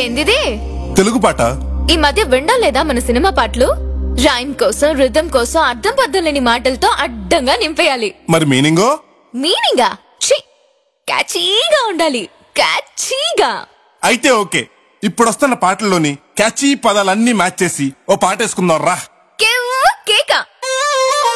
ఏందిది? తెలుగు పాట. ఈ మధ్య వినడం లేదా మన సినిమా పాటలు? రైమ్ కోసం, రిథమ్ కోసం అర్థం పర్థం లేని మాటలతో అడ్డంగా నింపేయాలి. మరి మీనింగో? మీనింగా క్యాచీగా ఉండాలి. క్యాచీగా. అయితే ఓకే, ఇప్పుడు వస్తున్న పాటల్లోని క్యాచీ పదాలన్నీ మ్యాచ్ చేసి ఓ పాట వేసుకుందాం రా.